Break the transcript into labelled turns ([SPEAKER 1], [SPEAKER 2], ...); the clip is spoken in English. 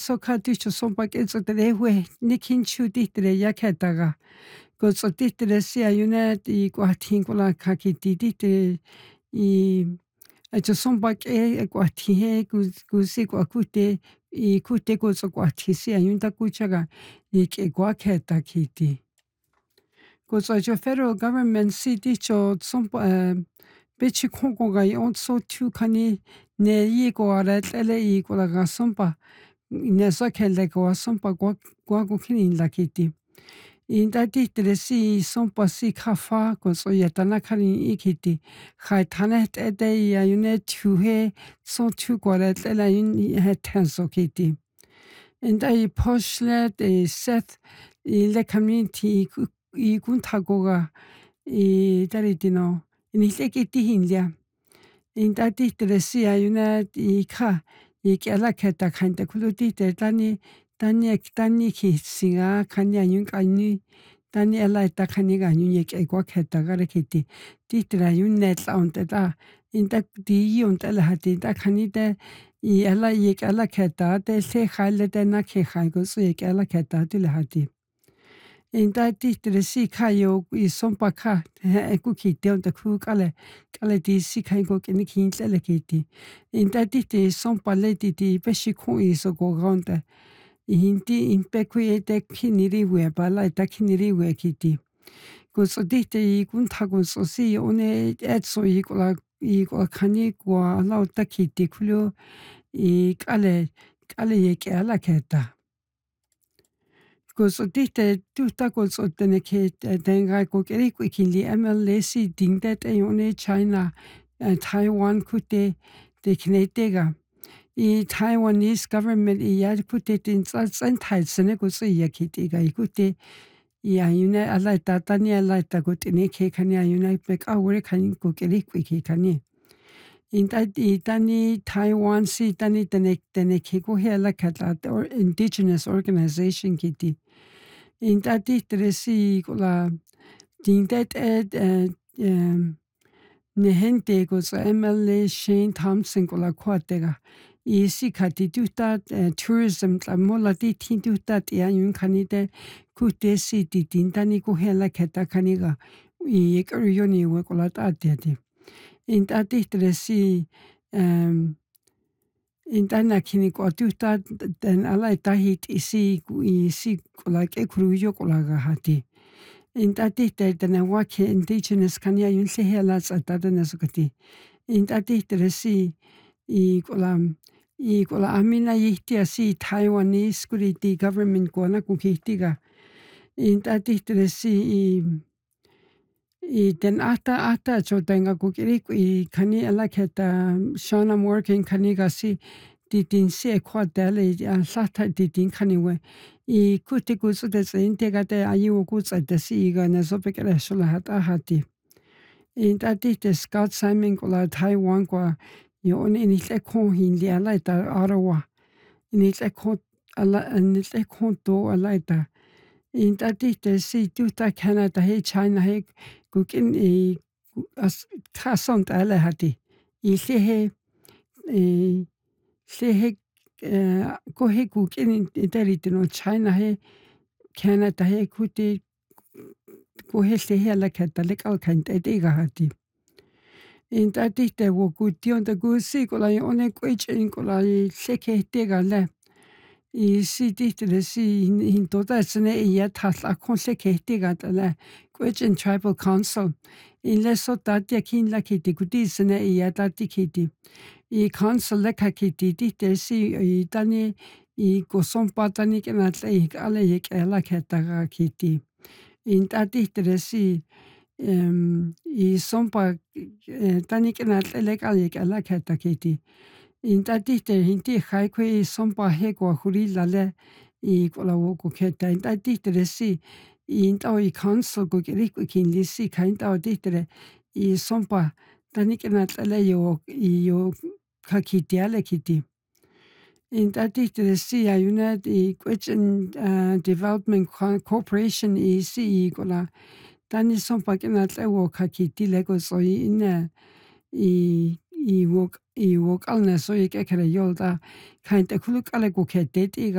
[SPEAKER 1] sokaticho sompaketso telewe nikinchu ditre yaketaga. Gozo ditre sia yunet I guatingola kakitite I acho sompake guatihe gusi guakute I kute gozo guatisia yunta kuchaga I guaketa kiti. Gozo jo federal government si dicho sompa Bechi kongoga onso tu kani ne yigo ara tele yigo la sompa ne sakele go sompa gwa kini la kiti inda ditre si sompa si kafa go so yatana kani ikiti khai thana te ya yune tu he so tu go la tele yin he tenso kiti inda I poshle de set I le community I guntagoga I daridino ni sekiti hinlia inda ditre si ayuna I kha I kela keta khante khuluti te tani ki singa khanya yun kani tani ala ta khani ga yun ye ke kwa kheta ga rekiti titra yun net launte ta inda di yun ta la hati ta khani te I ala ye kela kheta te se khale te na khe khai go su ye kela kheta ti la hati inda ditre si khayo I sompa kha ku ki te on ta khu kale di si khai go ke ni kin tle le kiti inda ditre sompa le di peshi khu I so go ronte hindi impe ku ye te kiniri we ba la ta kiniri we kiti go so ditre I kun tha go so si one et so I ko khani ko la ta kiti khlo I kale ye ke ala kheta Gozo dite tuta gozo tene ke denga ko keri ko kinli MLS dingda te yone China Taiwan kute de knetega I Taiwanese government I ya kute tin san tai sene ko so ya kitega I kute ya yune ala ta tani ala ta ko tene ke khani yune pe ka wore khani ko keri ko ki khani inda tani Taiwan si tani tene ke ko hela kata or indigenous organization kiti inda ditre si kola dindet nehente ko so MLA Shane Thompson kola kwatega I si kati tuta tourism la mola di tintuta ya yun kanite kute si di dintani ko hela kata kaniga I yoni we kola ta de inda ditre si Intana kini ko tuta den ala tahit isi kola ke kruyo kola ga hati inta tite den wake indigenous kanya yun se hela tsata den sukati inta tite si kola amina yihti si Taiwanese security government ko na ku kitiga inta tite si den ata chotenga ku kiri kani ala keta Shona working kani ga si din se kwa dele sata din kani we I kuti ku so de intega de ayu ku sa de si ga na so pe kere shola hati in tite Scott Simon ko la Taiwan ko yo ni le ko hin dia la ta arawa ni le ko to ala ta in tite si tuta Canada he China he kukin as kasont ala hati I se ko he kukin interitino China he Canada he kuti ko he se hela kata le kal kan te ga hati in tite wo kution de gusi ko la one ko ko la se ke te ga le I si ditre si in tota sene ya thasla kon se ke te ga la Gwich'in Tribal Council in leso tatia kin la kiti kuti sene ya tati kiti I council le kakiti dite si I tani I kosompa tani kena tle ale ye kela keta ga kiti in tati si I sompa tani kena tle ale kela keta kiti in tati hinti khai ko sompa he ko huri la le I kola wo ko keta in tati si in tau I council ko kiri ko kin lisi kain tau ditre I sompa tani kena tle yo kakiti ale kiti in tati si ayuna I Gwich'in Development Corporation I si kola tani sompa kena tle wo kakiti le ko so in I wok alna so I kekere yolda kain te kuluk ale ko kete